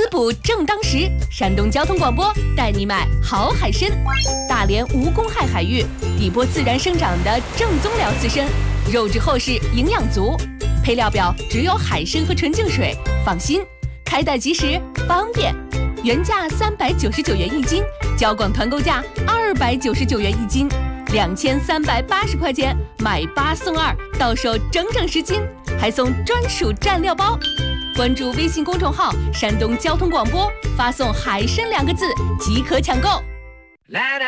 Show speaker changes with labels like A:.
A: 滋补正当时，山东交通广播带你买好海参。大连无公害海域，底波自然生长的正宗辽刺参，肉质厚实，营养足。配料表只有海参和纯净水，放心，开袋即食，方便。原价399元一斤，交广团购价299元一斤，2380块钱买8送2，到手整整10斤，还送专属蘸料包。关注微信公众号山东交通广播，发送海参2个字即可抢购。